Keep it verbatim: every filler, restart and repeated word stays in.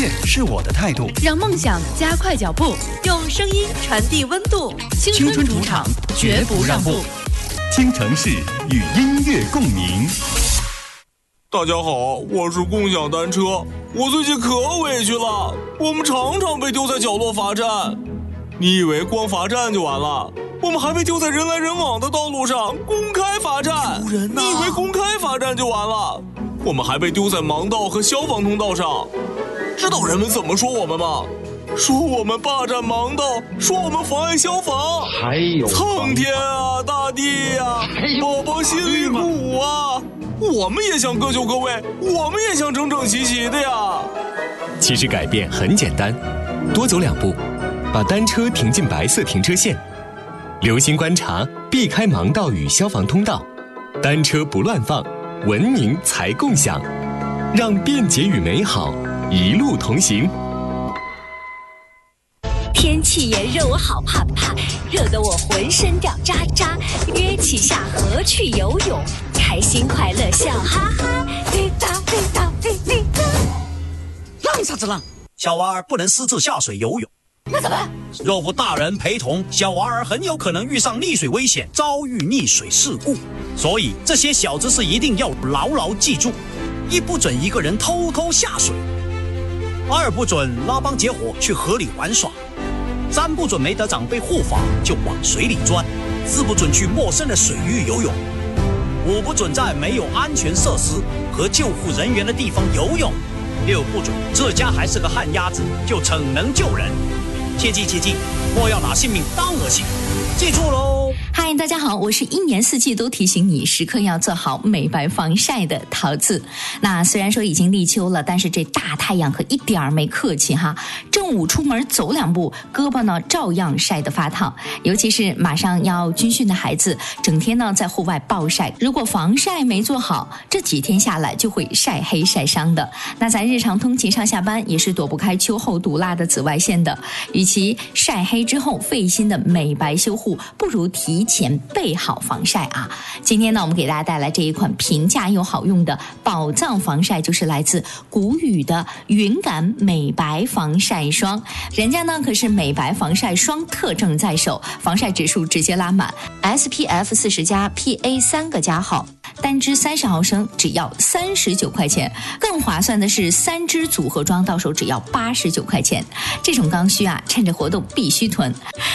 悦是我的态度， 让梦想加快脚步， 用声音传递温度。 青春主场，绝不让步。京城市与音乐共鸣。 大家好，我是共享单车。我最近可委屈了，我们常常被丢在角落罚站。你以为光罚站就完了？我们还被丢在人来人往的道路上公开罚站。 丢人啊！ 你以为公开罚站就完了？我们还被丢在盲道和消防通道上。知道人们怎么说我们吗？说我们霸占盲道，说我们妨碍消防。 还有苍天啊，大地啊，宝宝心里苦啊！我们也想各就各位，我们也想整整齐齐的呀。 其实改变很简单，多走两步，把单车停进白色停车线，留心观察，避开盲道与消防通道，单车不乱放，文明才共享，让便捷与美好一路同行。 天气炎热，我好怕怕，热得我浑身掉渣渣。约起下河去游泳，开心快乐笑哈哈。滴答滴答滴滴答。 浪啥子浪？小娃儿不能私自下水游泳。 那怎么？ 若无大人陪同，小娃儿很有可能遇上溺水危险，遭遇溺水事故。所以这些小知识一定要牢牢记住：一不准一个人偷偷下水，二不准拉帮结伙去河里玩耍，三不准没得长辈护法就往水里钻，四不准去陌生的水域游泳，五不准在没有安全设施和救护人员的地方游泳，六不准自家还是个旱鸭子就逞能救人。切记切记，莫要拿性命当儿戏，记住喽！ 嗨，大家好，我是一年四季都提醒你时刻要做好美白防晒的桃子。那虽然说已经立秋了，但是这大太阳可一点儿没客气哈。正午出门走两步，胳膊呢照样晒得发烫。尤其是马上要军训的孩子，整天呢在户外暴晒，如果防晒没做好，这几天下来就会晒黑晒伤的。那咱日常通勤上下班也是躲不开秋后毒辣的紫外线的。与其晒黑之后费心的美白修护，不如提前备好防晒啊！今天呢，我们给大家带来这一款平价又好用的宝藏防晒，就是来自谷雨的云感美白防晒霜。人家呢可是美白防晒霜特证在手，防晒指数直接拉满 ，S P F 四十加 P A 三个加号，单支三十毫升只要三十九块钱。更划算的是三支组合装到手只要八十九块钱。这种刚需啊，趁着活动必须囤。